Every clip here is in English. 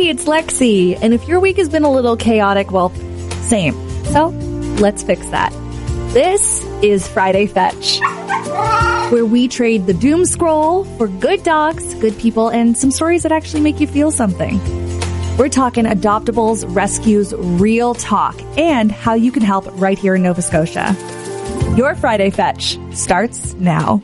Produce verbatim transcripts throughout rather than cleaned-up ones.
Hey, it's Lexi. And if your week has been a little chaotic, well, same. So let's fix that. This is Friday Fetch, where we trade the doom scroll for good dogs, good people, and some stories that actually make you feel something. We're talking adoptables, rescues, real talk, and how you can help right here in Nova Scotia. Your Friday Fetch starts now.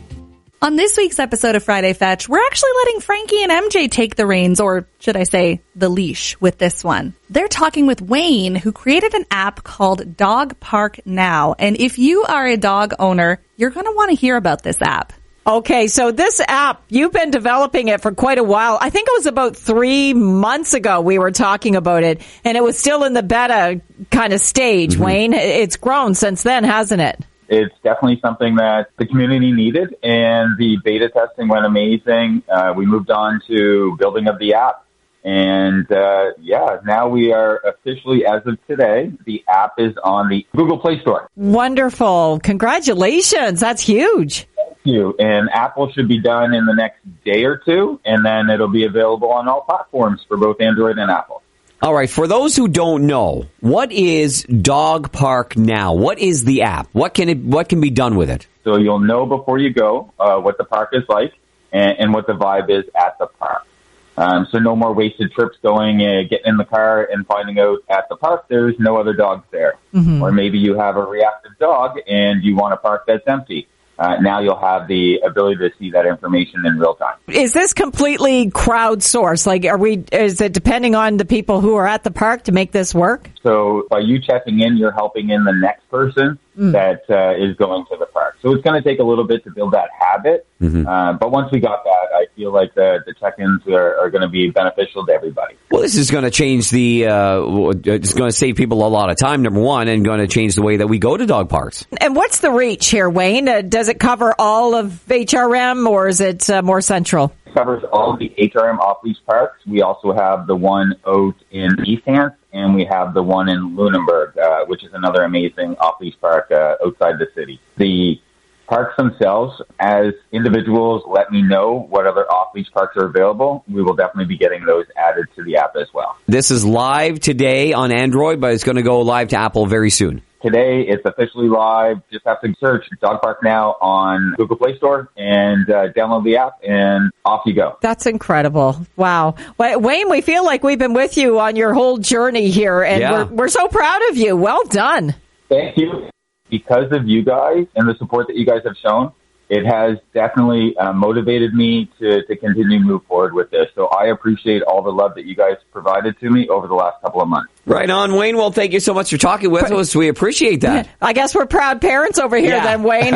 On this week's episode of Friday Fetch, we're actually letting Frankie and M J take the reins, or should I say, the leash, with this one. They're talking with Wayne, who created an app called Dog Park Now. And if you are a dog owner, you're going to want to hear about this app. Okay, so this app, you've been developing it for quite a while. I think it was about three months ago we were talking about it, and it was still in the beta kind of stage, mm-hmm. Wayne. It's grown since then, hasn't it? It's definitely something that the community needed, and the beta testing went amazing. Uh, we moved on to building of the app, and uh, yeah, now we are officially, as of today, the app is on the Google Play Store. Wonderful. Congratulations. That's huge. Thank you. And Apple should be done in the next day or two, and then it'll be available on all platforms for both Android and Apple. All right, for those who don't know, what is Dog Park Now? What is the app? What can it? What can be done with it? So you'll know before you go uh, what the park is like and, and what the vibe is at the park. Um, so no more wasted trips going, uh, getting in the car and finding out at the park there's no other dogs there. Mm-hmm. Or maybe you have a reactive dog and you want a park that's empty. Uh, now you'll have the ability to see that information in real time. Is this completely crowdsourced? Like, are we? Is it depending on the people who are at the park to make this work? So by you checking in, you're helping in the next person mm. that uh, is going to the park. So it's going to take a little bit to build that habit. Mm-hmm. Uh, but once we got that, I feel like the, the check-ins are, are going to be beneficial to everybody. Well, this is going to change the, uh, it's going to save people a lot of time, number one, and going to change the way that we go to dog parks. And what's the reach here, Wayne? Uh, does it cover all of H R M, or is it uh, more central? It covers all of the H R M off-leash parks. We also have the one out in Easthants, and we have the one in Lunenburg, uh, which is another amazing off-leash park uh, outside the city. The parks themselves, as individuals let me know what other off-leash parks are available, we will definitely be getting those added to the app as well. This is live today on Android, but it's going to go live to Apple very soon. Today, it's officially live. Just have to search Dog Park Now on Google Play Store and uh, download the app, and off you go. That's incredible. Wow. Wayne, we feel like we've been with you on your whole journey here, and yeah. we're, we're so proud of you. Well done. Thank you. Because of you guys and the support that you guys have shown, it has definitely uh, motivated me to, to continue to move forward with this. So I appreciate all the love that you guys provided to me over the last couple of months. Right on, Wayne. Well, thank you so much for talking with us. We appreciate that. I guess we're proud parents over here yeah. then, Wayne.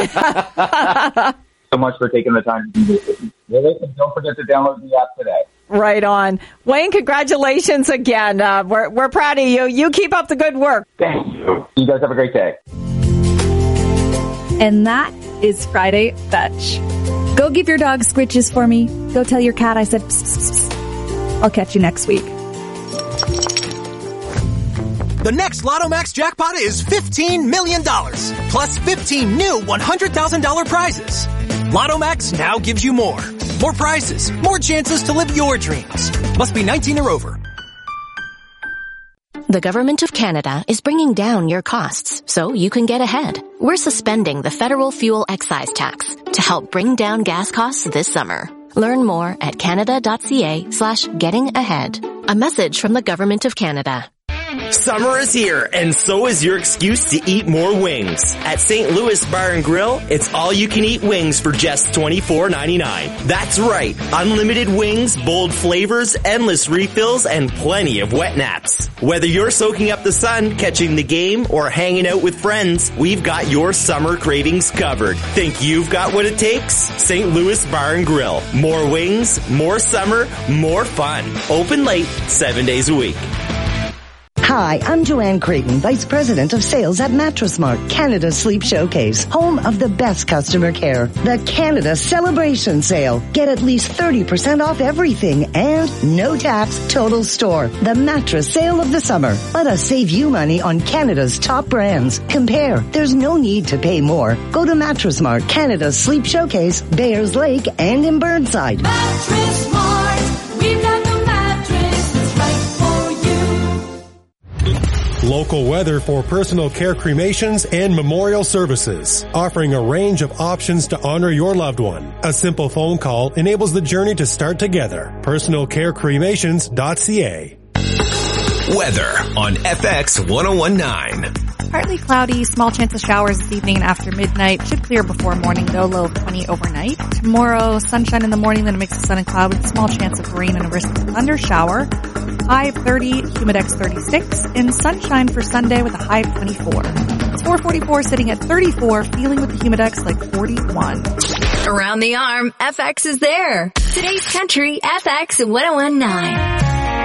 So much for taking the time to do this. Listen, don't forget to download the app today. Right on. Wayne, congratulations again. Uh, we're, we're proud of you. You keep up the good work. Thank you. You guys have a great day. And that is Friday Fetch. Go give your dog squitches for me. Go tell your cat I said psst, psst, psst. I'll catch you next week. The next Lotto Max jackpot is fifteen million dollars, plus fifteen new one hundred thousand dollars prizes. Lotto Max now gives you more. More prizes, more chances to live your dreams. Must be nineteen or over. The Government of Canada is bringing down your costs so you can get ahead. We're suspending the federal fuel excise tax to help bring down gas costs this summer. Learn more at canada.ca slash getting ahead. A message from the Government of Canada. Summer is here, and so is your excuse to eat more wings. At Saint Louis Bar and Grill, it's all-you-can-eat wings for just twenty-four ninety-nine. That's right, unlimited wings, bold flavors, endless refills, and plenty of wet naps. Whether you're soaking up the sun, catching the game, or hanging out with friends, we've got your summer cravings covered. Think you've got what it takes? Saint Louis Bar and Grill. More wings, more summer, more fun. Open late, seven days a week. Hi, I'm Joanne Creighton, Vice President of Sales at Mattress Mart, Canada's Sleep Showcase, home of the best customer care. The Canada Celebration Sale. Get at least thirty percent off everything and no tax total store. The mattress sale of the summer. Let us save you money on Canada's top brands. Compare. There's no need to pay more. Go to Mattress Mart, Canada's Sleep Showcase, Bayers Lake, and in Burnside. Mattress Mart. We've got the mattress that's right. local weather for personal care cremations and memorial services, offering a range of options to honor your loved one. A simple phone call enables the journey to start together. personal care cremations dot c a. Weather on F X one oh one point nine. Partly cloudy, small chance of showers this evening and after midnight. Should clear before morning though, low of twenty overnight. Tomorrow, sunshine in the morning, then a mix of sun and cloud with a small chance of rain and a risk of thunder shower. High of thirty, humidex thirty-six, and sunshine for Sunday with a high of twenty-four. It's four forty-four sitting at thirty-four, feeling with the humidex like forty-one. Around the arm, F X is there. Today's Country, F X one oh one point nine.